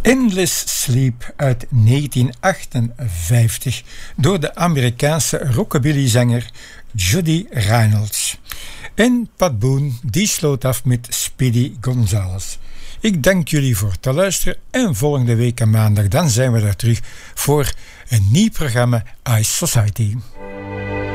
Endless Sleep uit 1958 door de Amerikaanse rockabilly-zanger Judy Reynolds. En Pat Boone, die sloot af met Speedy Gonzales. Ik dank jullie voor het luisteren en volgende week maandag dan zijn we daar terug voor een nieuw programma Ice Society.